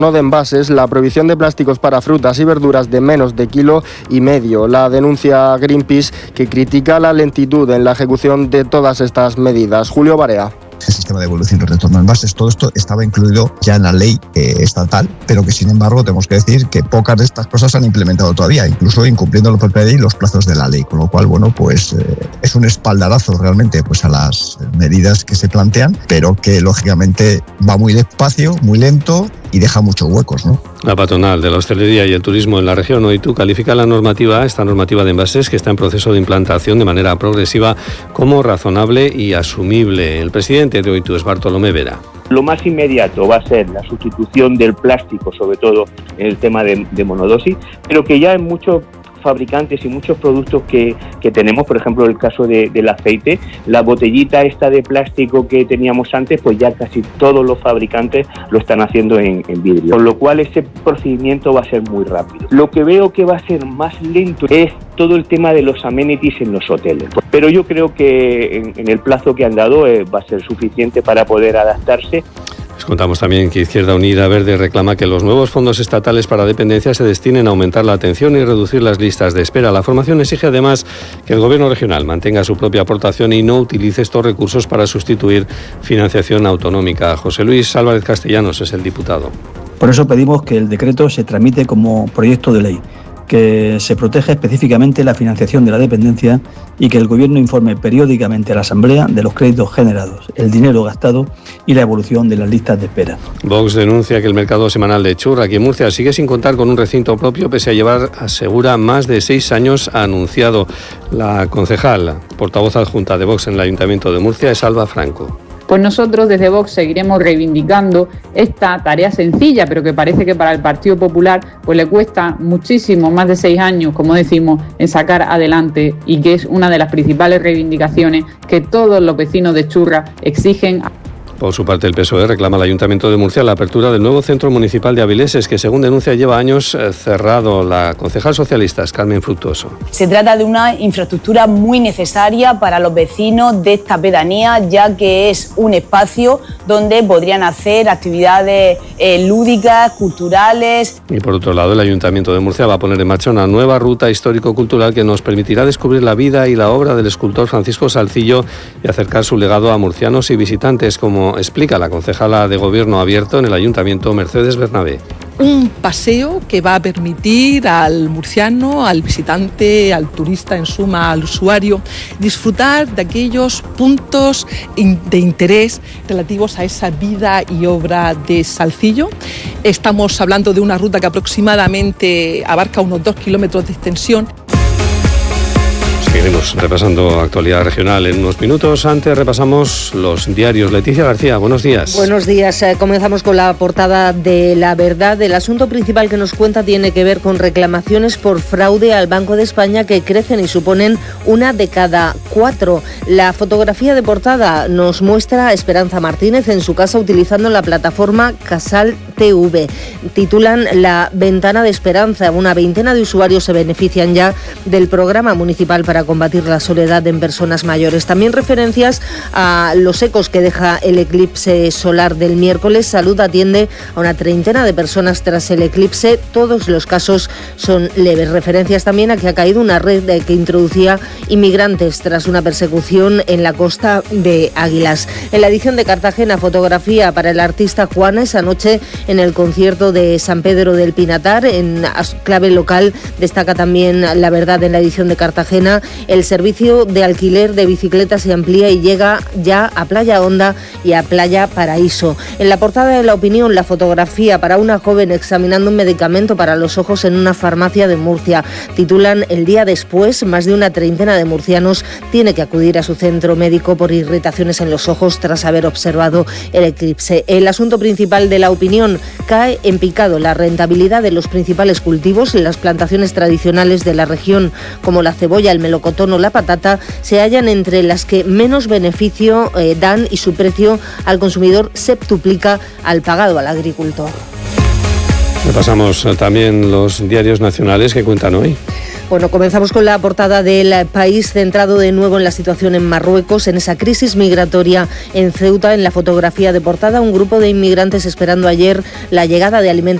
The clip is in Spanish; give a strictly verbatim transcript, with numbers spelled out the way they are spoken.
no de envases, la prohibición de plásticos para frutas y verduras de menos de kilo y medio. La denuncia Greenpeace, que critica la lentitud en la ejecución de todas estas medidas. Julio Barea. El sistema de evolución y retorno de envases, todo esto estaba incluido ya en la ley eh, estatal, pero que sin embargo tenemos que decir que pocas de estas cosas se han implementado todavía, incluso incumpliendo la propia ley y los plazos de la ley, con lo cual, bueno, pues eh, es un espaldarazo realmente pues a las medidas que se plantean, pero que lógicamente va muy despacio, muy lento y deja muchos huecos, ¿no? La patronal de la hostelería y el turismo en la región OITU califica la normativa, esta normativa de envases que está en proceso de implantación de manera progresiva, como razonable y asumible. El presidente de OITU es Bartolomé Vera. Lo más inmediato va a ser la sustitución del plástico, sobre todo en el tema de, de monodosis, pero que ya en muchos fabricantes y muchos productos que, que tenemos, por ejemplo el caso de, del aceite, la botellita esta de plástico que teníamos antes, pues ya casi todos los fabricantes lo están haciendo en, en vidrio, con lo cual ese procedimiento va a ser muy rápido. Lo que veo que va a ser más lento es todo el tema de los amenities en los hoteles, pero yo creo que en, en el plazo que han dado eh, va a ser suficiente para poder adaptarse. Les contamos también que Izquierda Unida Verde reclama que los nuevos fondos estatales para dependencia se destinen a aumentar la atención y reducir las listas de espera. La formación exige además que el Gobierno regional mantenga su propia aportación y no utilice estos recursos para sustituir financiación autonómica. José Luis Álvarez Castellanos es el diputado. Por eso pedimos que el decreto se tramite como proyecto de ley, que se proteja específicamente la financiación de la dependencia y que el Gobierno informe periódicamente a la Asamblea de los créditos generados, el dinero gastado y la evolución de las listas de espera. Vox denuncia que el mercado semanal de churra aquí en Murcia sigue sin contar con un recinto propio, pese a llevar, asegura, más de seis años anunciado. La concejal, portavoz adjunta de Vox en el Ayuntamiento de Murcia, es Alba Franco. Pues nosotros desde Vox seguiremos reivindicando esta tarea sencilla, pero que parece que para el Partido Popular pues le cuesta muchísimo, más de seis años, como decimos, en sacar adelante, y que es una de las principales reivindicaciones que todos los vecinos de Churra exigen. Por su parte, el P S O E reclama al Ayuntamiento de Murcia la apertura del nuevo Centro Municipal de Avileses, que según denuncia lleva años cerrado. La concejal socialista es Carmen Fructuoso. Se trata de una infraestructura muy necesaria para los vecinos de esta pedanía, ya que es un espacio donde podrían hacer actividades eh, lúdicas, culturales. Y por otro lado, el Ayuntamiento de Murcia va a poner en marcha una nueva ruta histórico-cultural que nos permitirá descubrir la vida y la obra del escultor Francisco Salcillo y acercar su legado a murcianos y visitantes, como explica la concejala de Gobierno Abierto en el Ayuntamiento, Mercedes Bernabé. Un paseo que va a permitir al murciano, al visitante, al turista, en suma al usuario, disfrutar de aquellos puntos de interés relativos a esa vida y obra de Salcillo. Estamos hablando de una ruta que aproximadamente abarca unos dos kilómetros de extensión. Seguiremos repasando actualidad regional en unos minutos. Antes repasamos los diarios. Leticia García, buenos días. Buenos días. Eh, comenzamos con la portada de La Verdad. El asunto principal que nos cuenta tiene que ver con reclamaciones por fraude al Banco de España que crecen y suponen una de cada cuatro. La fotografía de portada nos muestra a Esperanza Martínez en su casa utilizando la plataforma Casal T V. Titulan La Ventana de Esperanza. Una veintena de usuarios se benefician ya del programa municipal para combatir la soledad en personas mayores. También referencias a los ecos que deja el eclipse solar del miércoles. Salud atiende a una treintena de personas tras el eclipse. Todos los casos son leves. Referencias también a que ha caído una red que introducía inmigrantes tras una persecución en la costa de Águilas. En la edición de Cartagena, fotografía para el artista Juana esa noche en el concierto de San Pedro del Pinatar. En clave local destaca también La Verdad en la edición de Cartagena. El servicio de alquiler de bicicletas se amplía y llega ya a Playa Honda y a Playa Paraíso. En la portada de La Opinión, la fotografía para una joven examinando un medicamento para los ojos en una farmacia de Murcia. Titulan El día después, más de una treintena de murcianos tiene que acudir a su centro médico por irritaciones en los ojos tras haber observado el eclipse. El asunto principal de La Opinión: cae en picado la rentabilidad de los principales cultivos. Las plantaciones tradicionales de la región, como la cebolla, el melocotón o la patata, se hallan entre las que menos beneficio eh, dan y su precio al consumidor septuplica al pagado al agricultor. Repasamos también los diarios nacionales que cuentan hoy. Bueno, comenzamos con la portada del País, centrado de nuevo en la situación en Marruecos, en esa crisis migratoria en Ceuta. En la fotografía de portada, un grupo de inmigrantes esperando ayer la llegada de alimentos